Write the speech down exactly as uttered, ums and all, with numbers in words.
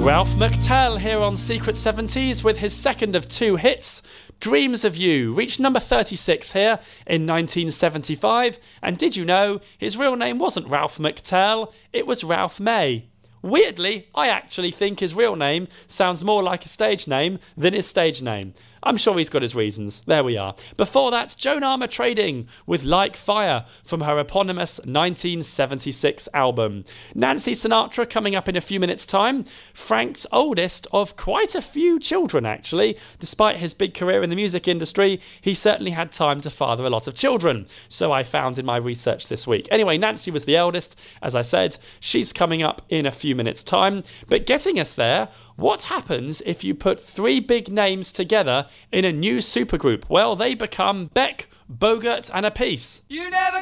Ralph McTell here on Secret seventies with his second of two hits. Dreams of You reached number thirty-six here in nineteen seventy-five, and did you know his real name wasn't Ralph McTell, it was Ralph May. Weirdly, I actually think his real name sounds more like a stage name than his stage name. I'm sure he's got his reasons. There we are. Before that, Joan Armour Trading with Like Fire from her eponymous nineteen seventy-six album. Nancy Sinatra coming up in a few minutes' time. Frank's oldest of quite a few children, actually. Despite his big career in the music industry, he certainly had time to father a lot of children. So I found in my research this week. Anyway, Nancy was the eldest, as I said. She's coming up in a few minutes' time. But getting us there, what happens if you put three big names together in a new supergroup? Well, they become Beck, Bogert and Appice. You never